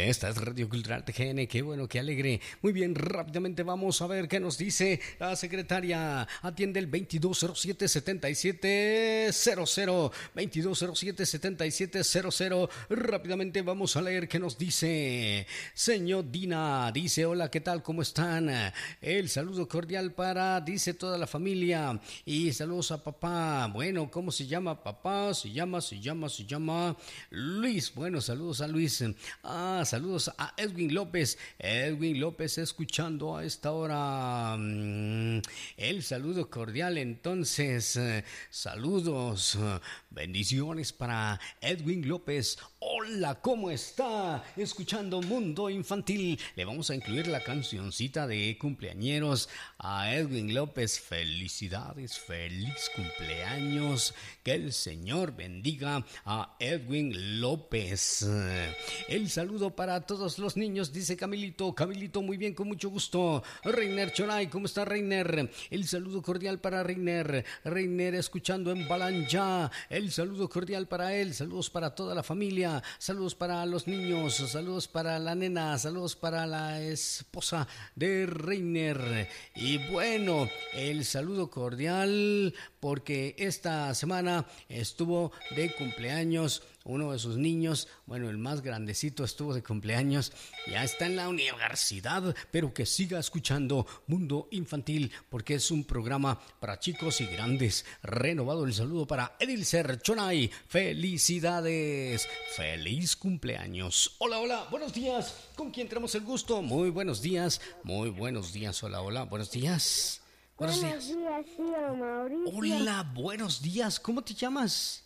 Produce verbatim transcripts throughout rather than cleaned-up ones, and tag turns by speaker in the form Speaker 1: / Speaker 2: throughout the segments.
Speaker 1: Esta es Radio Cultural T G N, qué bueno, qué alegre. Muy bien, rápidamente vamos a ver qué nos dice la secretaria. Atiende el veintidós cero siete, setenta y siete cero cero, veintidós cero siete, setenta y siete cero cero. Rápidamente vamos a leer qué nos dice. Señor Dina, dice, hola, ¿qué tal? ¿Cómo están? El saludo cordial para, dice, toda la familia. Y saludos a papá. Bueno, ¿cómo se llama papá? Se llama, se llama, se llama Luis. Bueno, saludos a Luis. Ah, saludos a Edwin López. Edwin López escuchando a esta hora. El saludo cordial, entonces. Saludos. Bendiciones para Edwin López. Hola, ¿cómo está? Escuchando Mundo Infantil. Le vamos a incluir la cancioncita de cumpleañeros a Edwin López. Felicidades, feliz cumpleaños. Que el Señor bendiga a Edwin López. El saludo para todos los niños, dice Camilito. Camilito, muy bien, con mucho gusto. Reiner Choray, ¿cómo está Reiner? El saludo cordial para Reiner. Reiner escuchando en Balanja. El saludo cordial para él. Saludos para toda la familia. Saludos para los niños. Saludos para la nena. Saludos para la esposa de Reiner. Y bueno, el saludo cordial porque esta semana estuvo de cumpleaños uno de sus niños. Bueno, el más grandecito estuvo de cumpleaños. Ya está en la universidad, pero que siga escuchando Mundo Infantil porque es un programa para chicos y grandes. Renovado el saludo para Edilcer Chonay. Felicidades. Feliz cumpleaños. Hola, hola, buenos días. ¿Con quién tenemos el gusto? Muy buenos días. Muy buenos días. Hola, hola, buenos días. Buenos, buenos días.
Speaker 2: días, tío Mauricio.
Speaker 1: Hola, buenos días. ¿Cómo te llamas?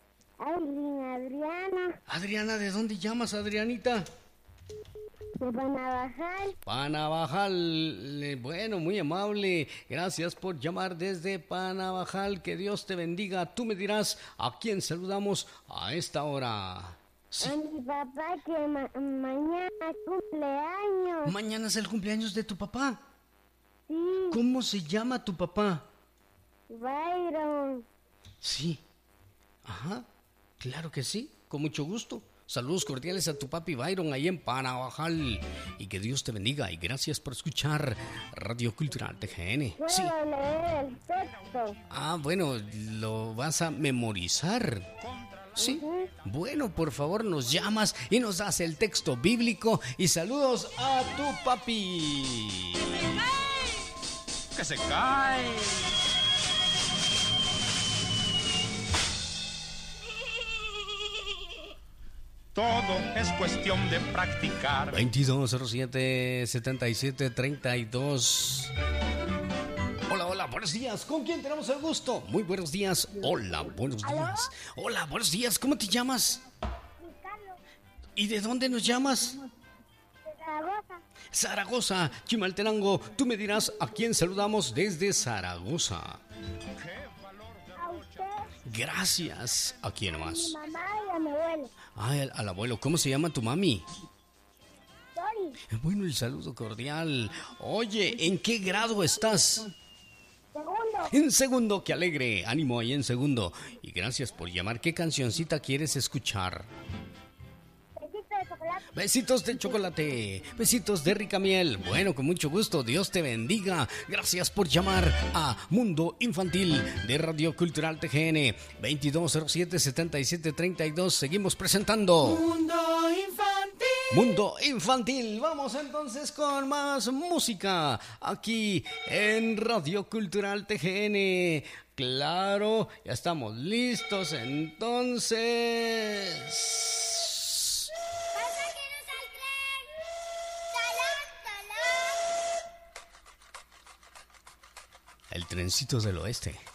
Speaker 2: Adriana.
Speaker 1: Adriana, ¿de dónde llamas, Adrianita?
Speaker 2: De Panabajal.
Speaker 1: Panabajal, bueno, muy amable. Gracias por llamar desde Panabajal. Que Dios te bendiga. Tú me dirás a quién saludamos a esta hora.
Speaker 2: Sí. A mi papá que ma- mañana cumpleaños.
Speaker 1: ¿Mañana es el cumpleaños de tu papá?
Speaker 2: Sí.
Speaker 1: ¿Cómo se llama tu papá?
Speaker 2: Byron.
Speaker 1: Sí. Ajá. Claro que sí, con mucho gusto. Saludos cordiales a tu papi Byron ahí en Panabajal. Y que Dios te bendiga y gracias por escuchar Radio Cultural T G N.
Speaker 2: ¿Puedo
Speaker 1: sí.
Speaker 2: leer el texto?
Speaker 1: Ah, bueno, ¿lo vas a memorizar? Sí. Uh-huh. Bueno, por favor nos llamas y nos das el texto bíblico. Y saludos a tu papi.
Speaker 3: ¡Que se cae! Todo es cuestión de practicar.
Speaker 1: veintidós cero siete, setenta y siete treinta y dos. Hola, hola, buenos días. ¿Con quién tenemos el gusto? Muy buenos días. Hola, buenos días. Hola, buenos días. ¿Cómo te llamas?
Speaker 2: Carlos.
Speaker 1: ¿Y de dónde nos llamas?
Speaker 2: De Zaragoza.
Speaker 1: Zaragoza, Chimaltenango. Tú me dirás a quién saludamos desde Zaragoza. Gracias. ¿A quién más?
Speaker 2: A mi mamá y a mi abuelo.
Speaker 1: Ay, al, al abuelo. ¿Cómo se llama tu mami?
Speaker 2: Dori.
Speaker 1: Bueno, el saludo cordial. Oye, ¿en qué grado estás?
Speaker 2: Segundo.
Speaker 1: En segundo, qué alegre. Ánimo ahí en segundo. Y gracias por llamar. ¿Qué cancioncita quieres escuchar?
Speaker 2: Besitos de chocolate.
Speaker 1: Besitos de chocolate. Besitos de rica miel. Bueno, con mucho gusto. Dios te bendiga. Gracias por llamar a Mundo Infantil de Radio Cultural T G N. veintidós cero siete, setenta y siete treinta y dos. Seguimos presentando
Speaker 4: Mundo Infantil.
Speaker 1: Mundo Infantil. Vamos entonces con más música aquí en Radio Cultural T G N. Claro, ya estamos listos entonces. El trencito del oeste.